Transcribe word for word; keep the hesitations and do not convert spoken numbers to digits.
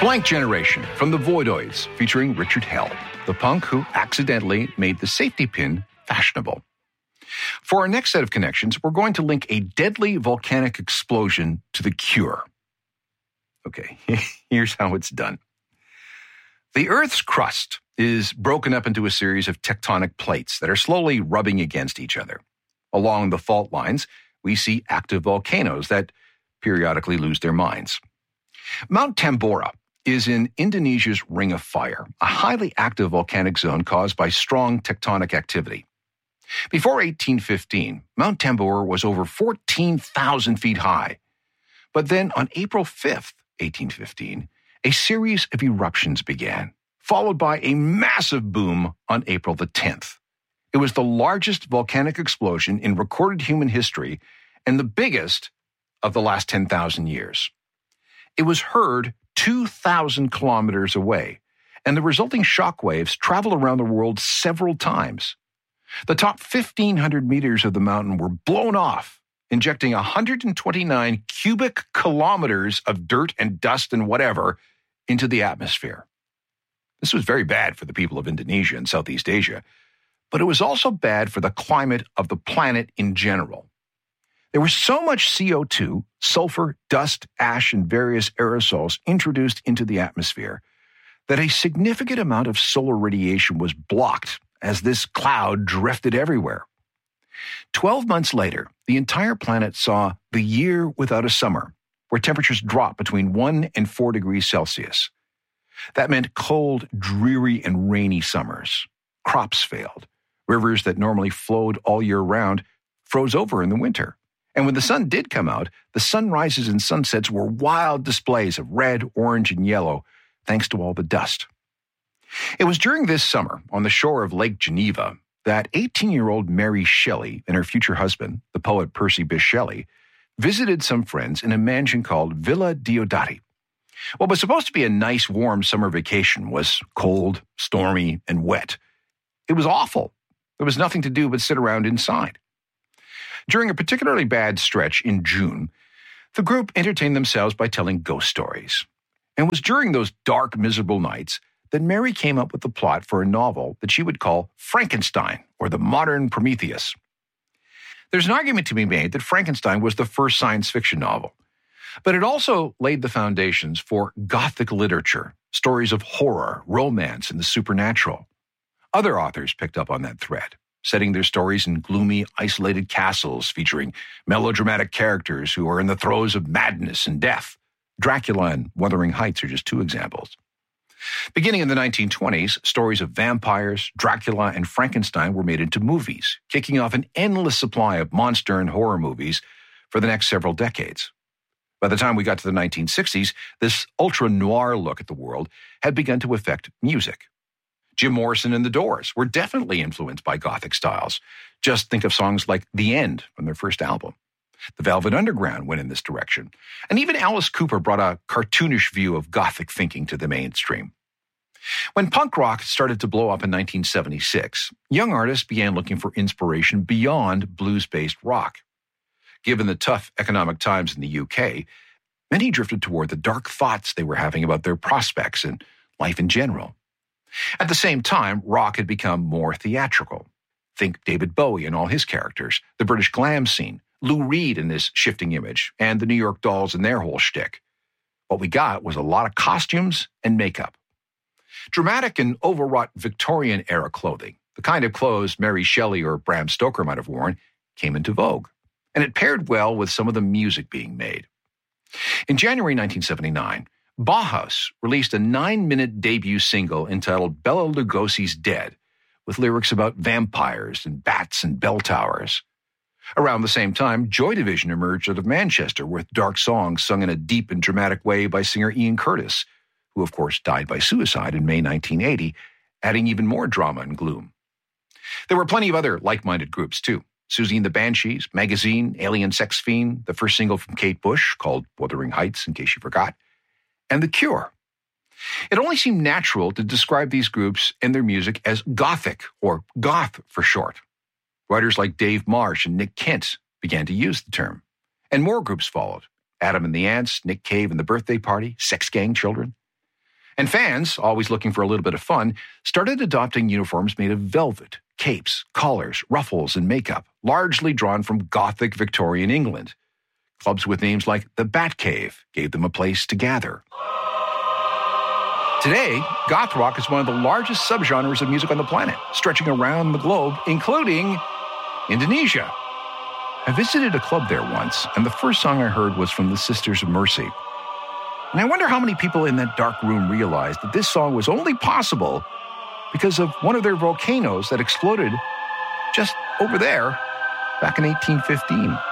Blank Generation from the Voidoids, featuring Richard Hell, the punk who accidentally made the safety pin fashionable. For our next set of connections, we're going to link a deadly volcanic explosion to The Cure. Okay, here's how it's done. The Earth's crust is broken up into a series of tectonic plates that are slowly rubbing against each other. Along the fault lines, we see active volcanoes that periodically lose their minds. Mount Tambora is in Indonesia's Ring of Fire, a highly active volcanic zone caused by strong tectonic activity. Before eighteen fifteen, Mount Tambora was over fourteen thousand feet high. But then on April fifth, eighteen fifteen, a series of eruptions began, followed by a massive boom on April the tenth. It was the largest volcanic explosion in recorded human history and the biggest of the last ten thousand years. It was heard two thousand kilometers away, and the resulting shock waves traveled around the world several times. The top fifteen hundred meters of the mountain were blown off, injecting one hundred twenty-nine cubic kilometers of dirt and dust and whatever into the atmosphere. This was very bad for the people of Indonesia and Southeast Asia, but it was also bad for the climate of the planet in general. There was so much C O two, sulfur, dust, ash, and various aerosols introduced into the atmosphere that a significant amount of solar radiation was blocked as this cloud drifted everywhere. Twelve months later, the entire planet saw the year without a summer, where temperatures dropped between one and four degrees Celsius. That meant cold, dreary, and rainy summers. Crops failed. Rivers that normally flowed all year round froze over in the winter. And when the sun did come out, the sunrises and sunsets were wild displays of red, orange, and yellow, thanks to all the dust. It was during this summer, on the shore of Lake Geneva, that eighteen-year-old Mary Shelley and her future husband, the poet Percy Bysshe Shelley, visited some friends in a mansion called Villa Diodati. What was supposed to be a nice, warm summer vacation was cold, stormy, and wet. It was awful. There was nothing to do but sit around inside. During a particularly bad stretch in June, the group entertained themselves by telling ghost stories. And it was during those dark, miserable nights that Mary came up with the plot for a novel that she would call Frankenstein, or the Modern Prometheus. There's an argument to be made that Frankenstein was the first science fiction novel, but it also laid the foundations for Gothic literature, stories of horror, romance, and the supernatural. Other authors picked up on that thread, setting their stories in gloomy, isolated castles featuring melodramatic characters who are in the throes of madness and death. Dracula and Wuthering Heights are just two examples. Beginning in the nineteen twenties, stories of vampires, Dracula, and Frankenstein were made into movies, kicking off an endless supply of monster and horror movies for the next several decades. By the time we got to the nineteen sixties, this ultra-noir look at the world had begun to affect music. Jim Morrison and the Doors were definitely influenced by Gothic styles. Just think of songs like The End from their first album. The Velvet Underground went in this direction. And even Alice Cooper brought a cartoonish view of Gothic thinking to the mainstream. When punk rock started to blow up in nineteen seventy-six, young artists began looking for inspiration beyond blues-based rock. Given the tough economic times in the U K, many drifted toward the dark thoughts they were having about their prospects and life in general. At the same time, rock had become more theatrical. Think David Bowie and all his characters, the British glam scene, Lou Reed and his shifting image, and the New York Dolls and their whole shtick. What we got was a lot of costumes and makeup. Dramatic and overwrought Victorian-era clothing, the kind of clothes Mary Shelley or Bram Stoker might have worn, came into vogue, and it paired well with some of the music being made. In January nineteen seventy-nine, Bauhaus released a nine-minute debut single entitled Bela Lugosi's Dead, with lyrics about vampires and bats and bell towers. Around the same time, Joy Division emerged out of Manchester with dark songs sung in a deep and dramatic way by singer Ian Curtis, who of course died by suicide in May nineteen eighty, adding even more drama and gloom. There were plenty of other like-minded groups too. Susie and the Banshees, Magazine, Alien Sex Fiend, the first single from Kate Bush, called Wuthering Heights, in case you forgot, and The Cure. It only seemed natural to describe these groups and their music as Gothic, or goth for short. Writers like Dave Marsh and Nick Kent began to use the term. And more groups followed. Adam and the Ants, Nick Cave and the Birthday Party, Sex Gang Children. And fans, always looking for a little bit of fun, started adopting uniforms made of velvet, capes, collars, ruffles, and makeup, largely drawn from Gothic Victorian England. Clubs with names like the Batcave gave them a place to gather. Today, goth rock is one of the largest subgenres of music on the planet, stretching around the globe, including Indonesia. I visited a club there once, and the first song I heard was from the Sisters of Mercy. And I wonder how many people in that dark room realized that this song was only possible because of one of their volcanoes that exploded just over there back in eighteen fifteen.